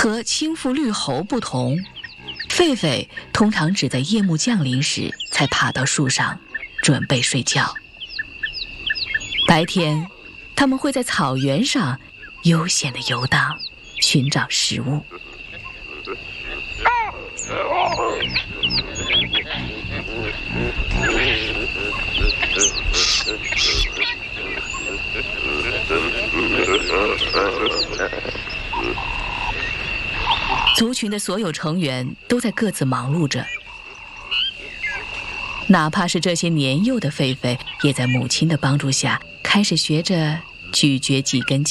和青腹绿猴不同，狒狒通常只在夜幕降临时才爬到树上，准备睡觉。白天，它们会在草原上悠闲地游荡，寻找食物。族群的所有成员都在各自忙碌着，哪怕是这些年幼的狒狒，也在母亲的帮助下开始学着咀嚼几根